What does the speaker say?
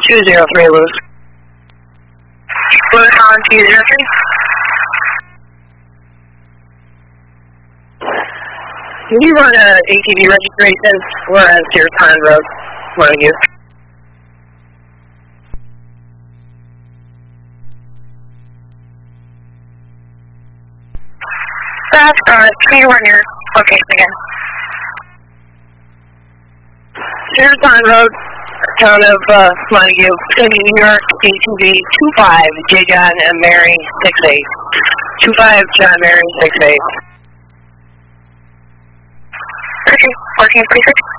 203, Lewis. Lewis on 203. Can you run a ATV registration? We're on Sears Pond Road. One of you. Fast car, can you run your location again? Sears Pond Road, town of Montague, City, New York, ATV 25, J. John and Mary 68. 25, John Mary 68. Okay, working pretty quick.